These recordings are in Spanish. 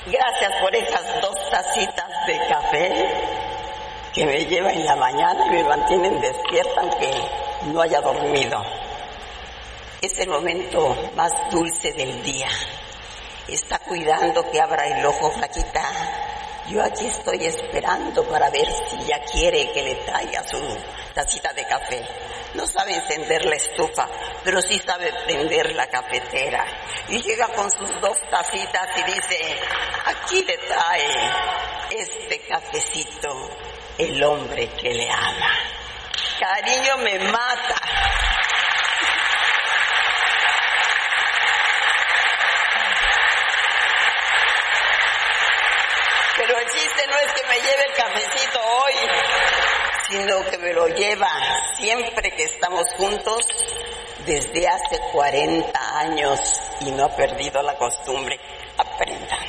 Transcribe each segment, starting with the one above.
Gracias por esas 2 tacitas de café que me llevan en la mañana y me mantienen despierta aunque no haya dormido. Es el momento más dulce del día. Está cuidando que abra el ojo, flaquita. Yo aquí estoy esperando para ver si ya quiere que le traiga su tacita de café. No sabe encender la estufa, pero sí sabe prender la cafetera. Y llega con sus 2 tacitas y dice, aquí le trae este cafecito el hombre que le ama. Cariño, me mata. Pero el chiste no es que me lleve el cafecito hoy, sino que me lo lleva siempre que estamos juntos desde hace 40 años y no ha perdido la costumbre. Aprendan.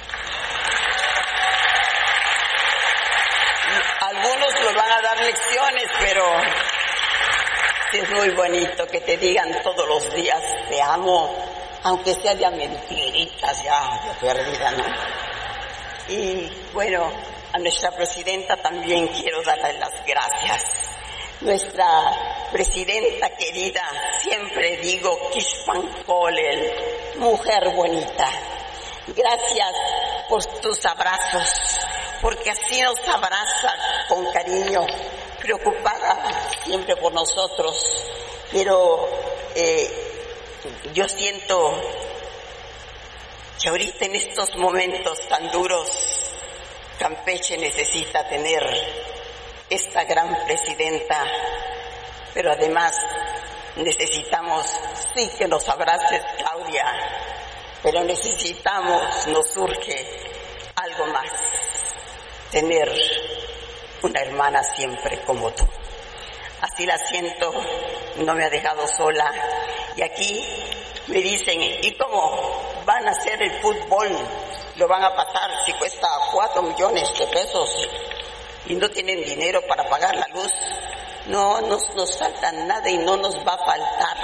Algunos lo van a dar lecciones, pero sí es muy bonito que te digan todos los días te amo, aunque sea de mentiritas ya de perdida, ¿no? Y bueno, a nuestra presidenta también quiero darle las gracias. Nuestra presidenta querida, siempre digo, Kishpan Kolel, mujer bonita. Gracias por tus abrazos, porque así nos abraza con cariño, preocupada siempre por nosotros. Pero yo siento que ahorita en estos momentos tan duros, Campeche necesita tener esta gran presidenta, pero además necesitamos, sí que nos abraces, Claudia, pero necesitamos, nos surge algo más, tener una hermana siempre como tú. Así la siento, no me ha dejado sola. Y aquí me dicen, ¿y cómo van a hacer el fútbol? Lo van a pasar si cuesta 4 millones de pesos y no tienen dinero para pagar la luz. No nos falta nada y no nos va a faltar,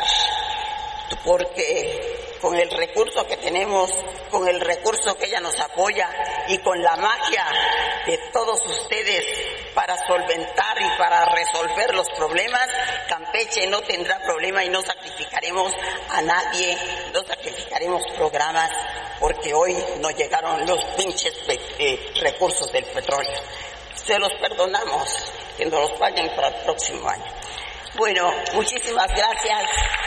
porque con el recurso que tenemos, con el recurso que ella nos apoya y con la magia de todos ustedes para solventar y para resolver los problemas, Campeche no tendrá problema y no sacrificaremos a nadie, no sacrificaremos programas, porque hoy no llegaron los pinches recursos del petróleo. Se los perdonamos, que nos los paguen para el próximo año. Bueno, muchísimas gracias.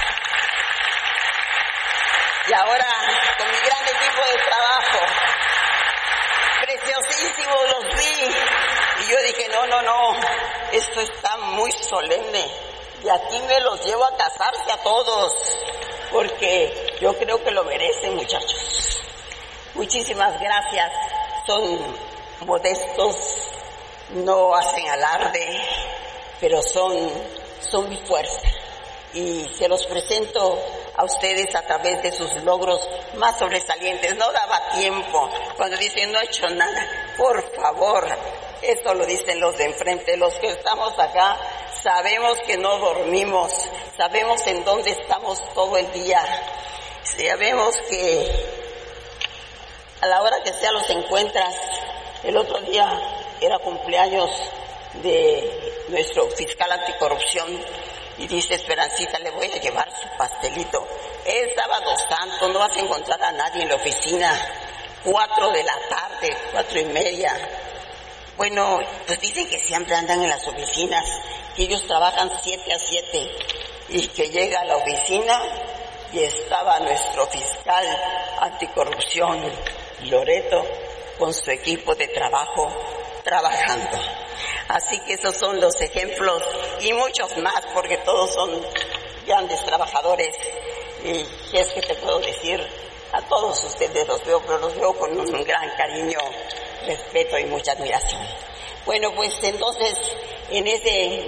Y ahora, con mi gran equipo de trabajo, preciosísimos los vi. Y yo dije, no, esto está muy solemne. Y aquí me los llevo a casarse a todos, porque yo creo que lo merecen, muchachos. Muchísimas gracias. Son modestos, no hacen alarde, pero son mi fuerza. Y se los presento a ustedes a través de sus logros más sobresalientes. No daba tiempo. Cuando dicen no he hecho nada, por favor, eso lo dicen los de enfrente. Los que estamos acá sabemos que no dormimos, sabemos en dónde estamos todo el día, sabemos que a la hora que sea los encuentras. El otro día era cumpleaños de nuestro fiscal anticorrupción y dice Esperancita, le voy a llevar su pastelito. Es sábado santo, no vas a encontrar a nadie en la oficina. 4 de la tarde, 4:30. Bueno, pues dicen que siempre andan en las oficinas, que ellos trabajan 7 a 7 y que llega a la oficina y estaba nuestro fiscal anticorrupción, Loreto, con su equipo de trabajo, trabajando. Así que esos son los ejemplos y muchos más, porque todos son grandes trabajadores. Y es que te puedo decir, a todos ustedes los veo, pero los veo con un gran cariño, respeto y mucha admiración. Bueno, pues entonces, en ese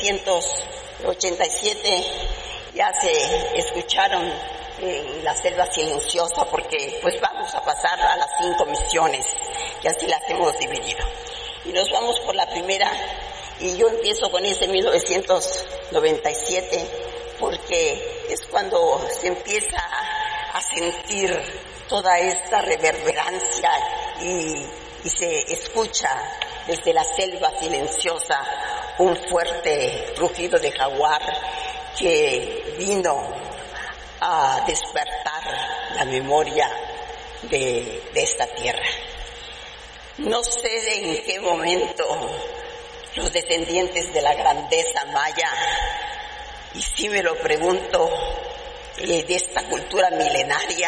1987 ya se escucharon la selva silenciosa, porque pues vamos a pasar a las 5 misiones, que así las hemos dividido. Y nos vamos por la primera, y yo empiezo con ese 1997, porque es cuando se empieza a sentir toda esta reverberancia y se escucha desde la selva silenciosa un fuerte rugido de jaguar que vino a despertar la memoria de esta tierra. No sé en qué momento los descendientes de la grandeza maya, y sí me lo pregunto, de esta cultura milenaria,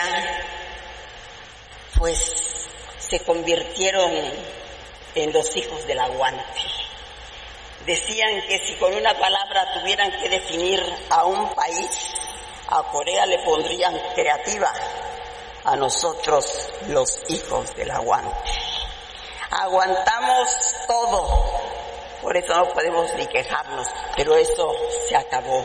pues se convirtieron en los hijos del aguante. Decían que si con una palabra tuvieran que definir a un país, a Corea le pondrían creativa, a nosotros los hijos del aguante. Aguantamos todo, por eso no podemos ni quejarnos, pero eso se acabó.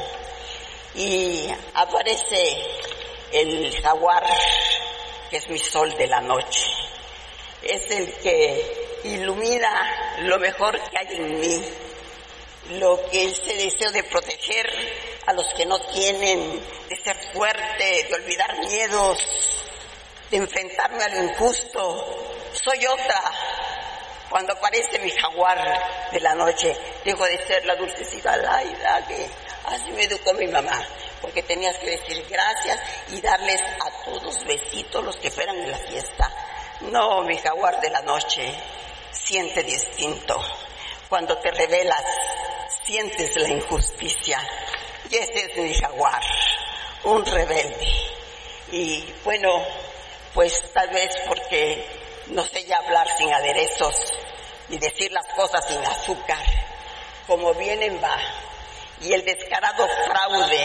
Y aparece el jaguar, que es mi sol de la noche. Es el que ilumina lo mejor que hay en mí, lo que ese deseo de proteger a los que no tienen, de ser fuerte, de olvidar miedos, de enfrentarme a lo injusto. Soy otra. Cuando aparece mi jaguar de la noche, dejo de ser la dulcecita Laida, que así me educó mi mamá, porque tenías que decir gracias y darles a todos besitos los que fueran en la fiesta. No, mi jaguar de la noche siente distinto. Cuando te rebelas, sientes la injusticia. Y este es mi jaguar, un rebelde. Y bueno, pues tal vez porque no sé ya hablar sin aderezos, ni decir las cosas sin azúcar, como vienen va. Y el descarado fraude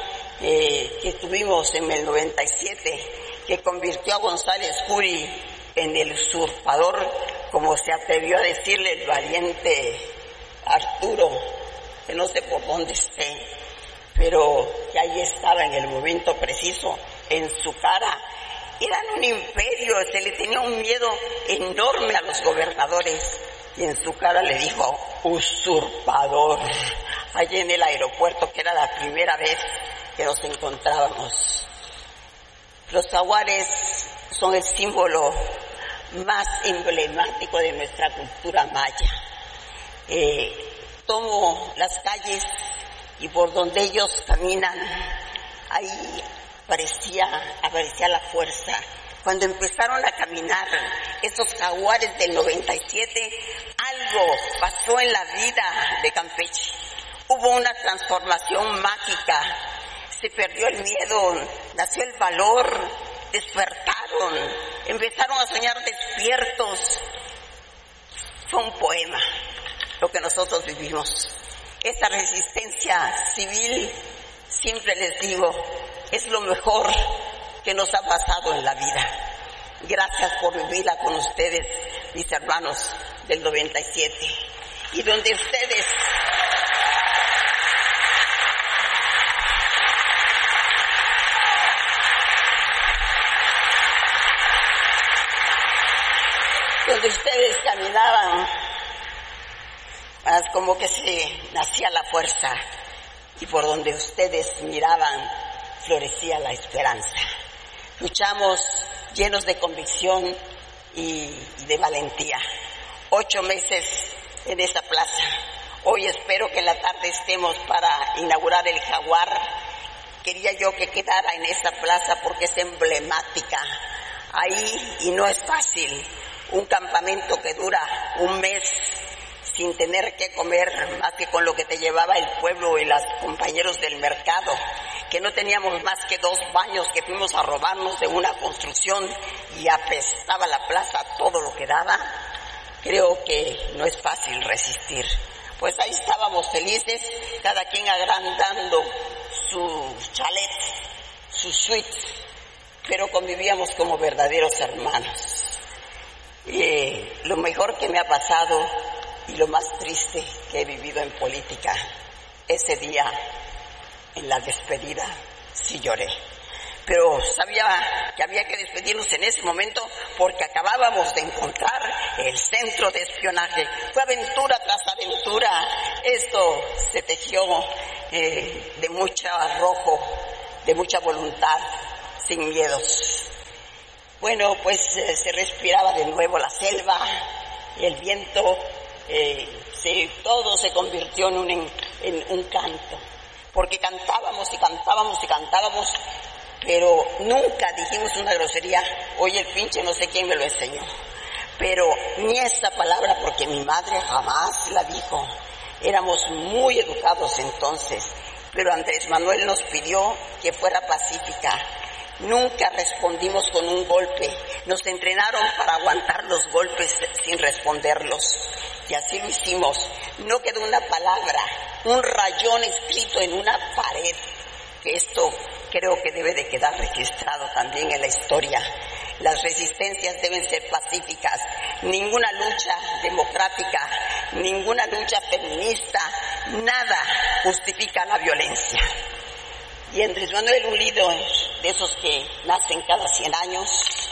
que tuvimos en el 97, que convirtió a González Curi en el usurpador, como se atrevió a decirle el valiente Arturo, que no sé por dónde esté, pero que ahí estaba en el momento preciso, en su cara. Eran un imperio, se le tenía un miedo enorme a los gobernadores, y en su cara le dijo usurpador, allí en el aeropuerto, que era la primera vez que nos encontrábamos. Los jaguares son el símbolo más emblemático de nuestra cultura maya. Tomo las calles y por donde ellos caminan, ahí aparecía la fuerza. Cuando empezaron a caminar esos jaguares del 97, algo pasó en la vida de Campeche. Hubo una transformación mágica, se perdió el miedo, nació el valor, despertaron, empezaron a soñar despiertos. Fue un poema lo que nosotros vivimos. Esta resistencia civil, siempre les digo, es lo mejor que nos ha pasado en la vida. Gracias por vivirla con ustedes, mis hermanos del 97. Y donde ustedes caminaban, como que se nacía la fuerza, y por donde ustedes miraban florecía la esperanza. Luchamos llenos de convicción y de valentía. 8 meses en esa plaza. Hoy espero que en la tarde estemos para inaugurar el jaguar. Quería yo que quedara en esa plaza porque es emblemática. Ahí, y no es fácil, un campamento que dura un mes sin tener que comer más que con lo que te llevaba el pueblo y los compañeros del mercado, que no teníamos más que 2 baños que fuimos a robarnos de una construcción y apestaba la plaza todo lo que daba. Creo que no es fácil resistir. Pues ahí estábamos felices, cada quien agrandando su chalet, su suite, pero convivíamos como verdaderos hermanos. Lo mejor que me ha pasado y lo más triste que he vivido en política, ese día en la despedida sí lloré. Pero sabía que había que despedirnos en ese momento porque acabábamos de encontrar el centro de espionaje. Fue aventura tras aventura. Esto se tejió de mucho arrojo, de mucha voluntad, sin miedos. Bueno, pues se respiraba de nuevo la selva, el viento, todo se convirtió en un canto, porque cantábamos y cantábamos y cantábamos, pero nunca dijimos una grosería. Oye, el pinche no sé quién me lo enseñó, pero ni esa palabra, porque mi madre jamás la dijo. Éramos muy educados entonces, pero Andrés Manuel nos pidió que fuera pacífica. Nunca respondimos con un golpe. Nos entrenaron para aguantar los golpes sin responderlos. Y así lo hicimos. No quedó una palabra, un rayón escrito en una pared. Que esto creo que debe de quedar registrado también en la historia. Las resistencias deben ser pacíficas. Ninguna lucha democrática, ninguna lucha feminista, nada justifica la violencia. Y Andrés Manuel, un líder de esos que nacen cada 100 años,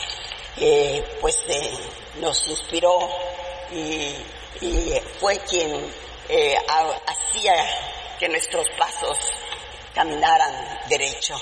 nos inspiró y fue quien hacía que nuestros pasos caminaran derecho.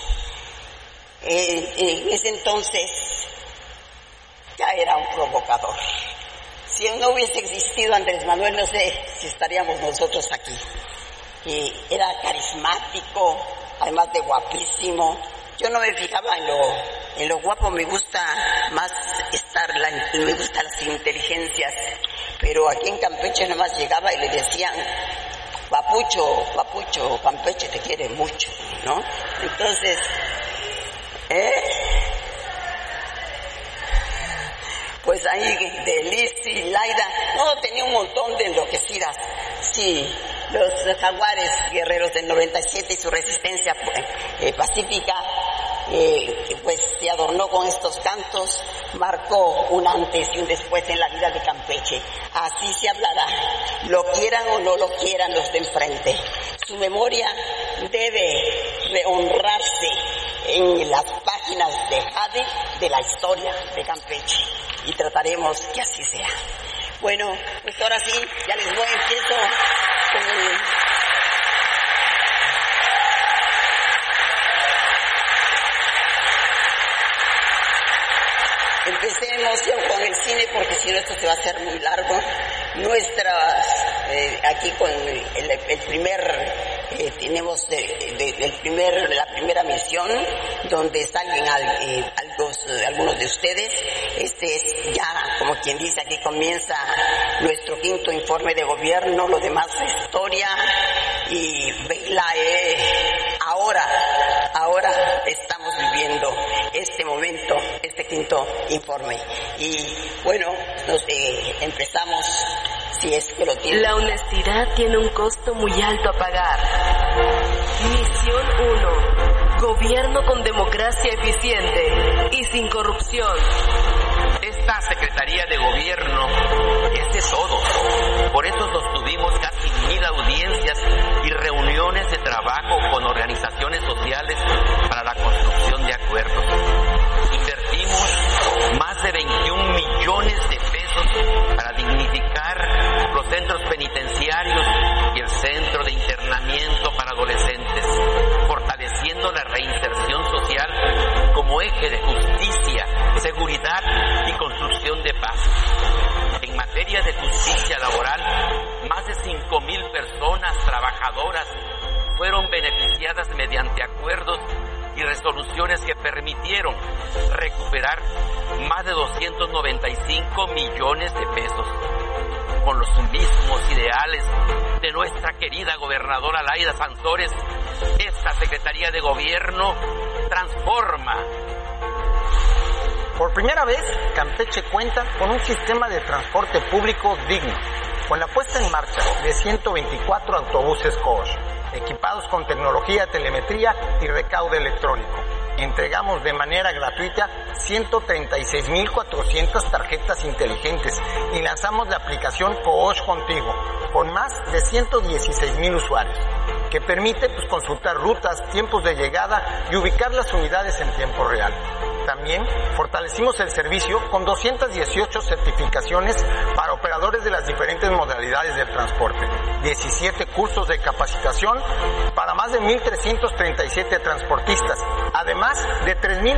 En ese entonces ya era un provocador. Si no hubiese existido Andrés Manuel, no sé si estaríamos nosotros aquí. Era carismático, además de guapísimo. Yo no me fijaba en lo guapo, me gusta más me gustan las inteligencias. Pero aquí en Campeche nomás llegaba y le decían: Papucho, Campeche te quiere mucho, ¿no? Entonces, pues ahí de Liz y Laida, tenía un montón de enloquecidas. Sí, los jaguares guerreros del 97 y su resistencia pacífica, pues se adornó con estos cantos, marcó un antes y un después en la vida de Campeche. Así se hablará, lo quieran o no lo quieran los de enfrente. Su memoria debe honrarse en las páginas de Jade de la historia de Campeche, y trataremos que así sea. Bueno, pues ahora sí, ya les voy, empiezo con Empecemos con el cine, porque si no esto se va a hacer muy largo. Aquí con el primer, tenemos la primera misión, donde salen algunos de ustedes. Este es ya, como quien dice, aquí comienza nuestro 5º informe de gobierno, lo demás es historia, y ahora estamos viviendo este momento, este 5º informe. Y bueno, empezamos, si es que lo tiene. La honestidad tiene un costo muy alto a pagar. Misión 1. Gobierno con democracia eficiente y sin corrupción. Esta Secretaría de Gobierno es de todos. Por eso sostuvimos casi 1000 audiencias y reuniones de trabajo con organizaciones sociales para la construcción de acuerdos. Invertimos más de 21 millones de pesos para dignificar los centros penitenciarios y el centro de internamiento para adolescentes, fortaleciendo la reinserción social como eje de justicia, seguridad y construcción de paz. En materia de justicia laboral, más de 5,000 personas trabajadoras fueron beneficiadas mediante acuerdos y resoluciones que permitieron recuperar más de 295 millones de pesos. Con los mismos ideales de nuestra querida gobernadora Laida Sansores, esta Secretaría de Gobierno transforma. Por primera vez, Campeche cuenta con un sistema de transporte público digno, con la puesta en marcha de 124 autobuses Coach, equipados con tecnología de telemetría y recaudo electrónico. Entregamos de manera gratuita 136,400 tarjetas inteligentes y lanzamos la aplicación Coach Contigo, con más de 116,000 usuarios, que permite consultar rutas, tiempos de llegada y ubicar las unidades en tiempo real. También fortalecimos el servicio con 218 certificaciones para operadores de las diferentes modalidades del transporte, 17 cursos de capacitación para más de 1,337 transportistas, además de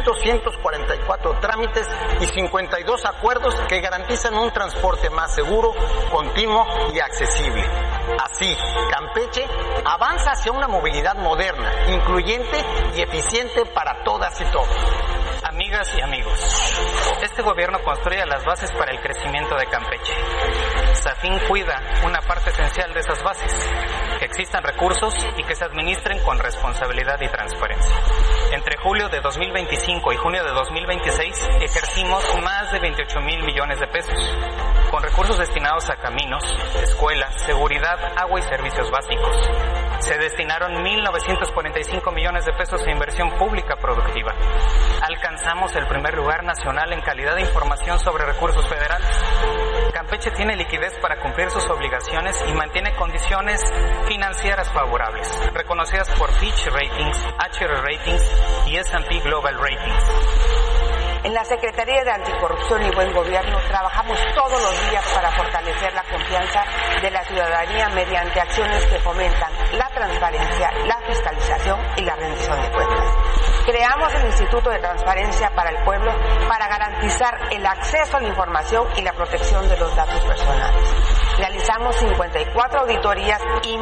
3,244 trámites y 52 acuerdos que garantizan un transporte más seguro, continuo y accesible. Así, Campeche avanza hacia una movilidad moderna, incluyente y eficiente para todas y todos. Amigas y amigos, este gobierno construye las bases para el crecimiento de Campeche. SAFIN cuida una parte esencial de esas bases, que existan recursos y que se administren con responsabilidad y transparencia. Entre julio de 2025 y junio de 2026 ejercimos más de 28,000 millones de pesos, con recursos destinados a caminos, escuelas, seguridad, agua y servicios básicos. Se destinaron 1,945 millones de pesos a inversión pública productiva. Alcanzamos el primer lugar nacional en calidad de información sobre recursos federales. Campeche tiene liquidez para cumplir sus obligaciones y mantiene condiciones financieras favorables, reconocidas por Fitch Ratings, HR Ratings y S&P Global Ratings. En la Secretaría de Anticorrupción y Buen Gobierno trabajamos todos los días para fortalecer la confianza de la ciudadanía mediante acciones que fomentan la transparencia, la fiscalización y la rendición de cuentas. Creamos el Instituto de Transparencia para el Pueblo para garantizar el acceso a la información y la protección de los datos personales. Realizamos 54 auditorías y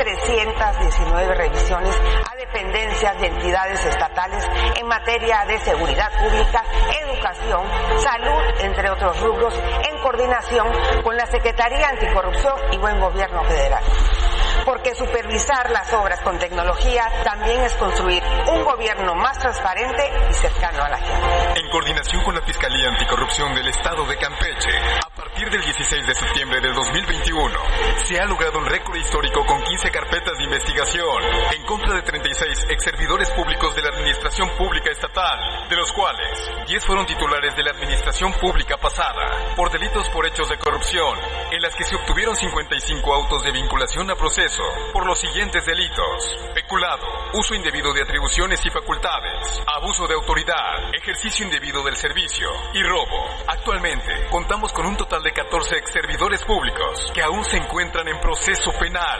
1,319 revisiones a dependencias de entidades estatales en materia de seguridad pública, educación, salud, entre otros rubros, en coordinación con la Secretaría Anticorrupción y Buen Gobierno Federal. Porque supervisar las obras con tecnología también es construir un gobierno más transparente y cercano a la gente. En coordinación con la Fiscalía Anticorrupción del Estado de Campeche, a partir del 16 de septiembre del 2021, se ha logrado un récord histórico con 15 carpetas de investigación en contra de 36 exservidores públicos de la Administración Pública Estatal, de los cuales 10 fueron titulares de la Administración Pública pasada, por delitos por hechos de corrupción, en las que se obtuvieron 55 autos de vinculación a proceso por los siguientes delitos: peculado, uso indebido de atribuciones y facultades, abuso de autoridad, ejercicio indebido del servicio y robo. Actualmente contamos con un total de 14 exservidores públicos que aún se encuentran en proceso penal.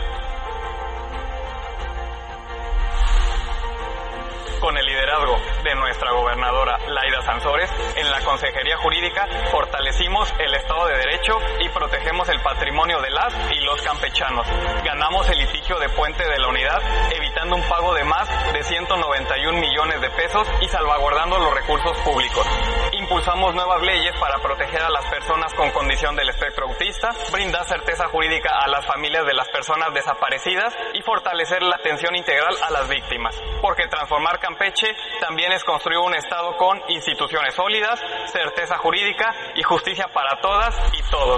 Con el liderazgo de nuestra gobernadora Laida Sansores, en la Consejería Jurídica fortalecimos el Estado de Derecho y protegemos el patrimonio de las y los campechanos. Ganamos el litigio de Puente de la Unidad, evitando un pago de más de 191 millones de pesos y salvaguardando los recursos públicos. Impulsamos nuevas leyes para proteger a las personas con condición del espectro autista, brindar certeza jurídica a las familias de las personas desaparecidas y fortalecer la atención integral a las víctimas. Porque transformar Campeche también es construir un Estado con instituciones sólidas, certeza jurídica y justicia para todas y todos.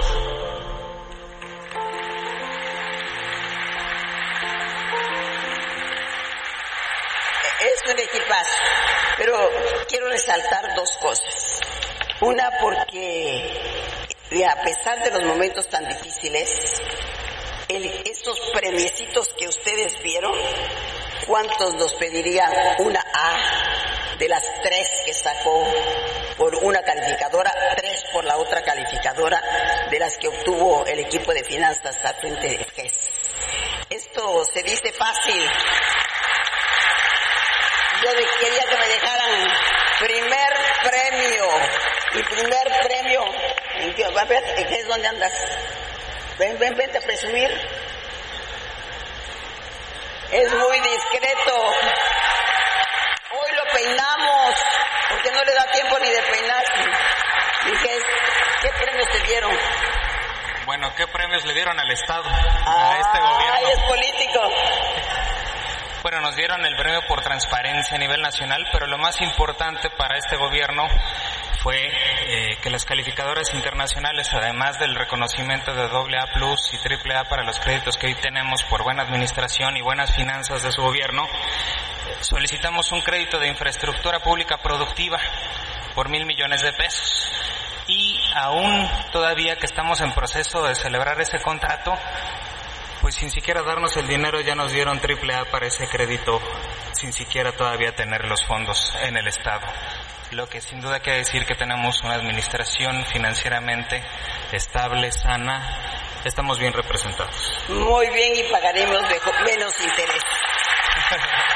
Es un equipazo, pero quiero resaltar dos cosas. Una, porque a pesar de los momentos tan difíciles, estos premiecitos que ustedes vieron, ¿cuántos nos pedirían una A de las 3 que sacó por una calificadora, 3 por la otra calificadora de las que obtuvo el equipo de finanzas al frente de GES? Esto se dice fácil. Yo quería que me dejaran primer premio. Y primer premio, ¿en qué es donde andas? Vente a presumir. Es muy discreto. Hoy lo peinamos, porque no le da tiempo ni de peinarse. Dije, ¿qué premios te dieron? Bueno, ¿qué premios le dieron al Estado, a este gobierno? ¡Ay, es político! Bueno, nos dieron el premio por transparencia a nivel nacional, pero lo más importante para este gobierno fue que las calificadoras internacionales, además del reconocimiento de AA+ y AAA para los créditos que hoy tenemos por buena administración y buenas finanzas de su gobierno, solicitamos un crédito de infraestructura pública productiva por 1,000 millones de pesos. Y aún todavía que estamos en proceso de celebrar ese contrato, pues sin siquiera darnos el dinero ya nos dieron AAA para ese crédito, sin siquiera todavía tener los fondos en el Estado. lo que sin duda quiere decir que tenemos una administración financieramente estable, sana. Estamos bien representados. Muy bien, y pagaremos menos intereses.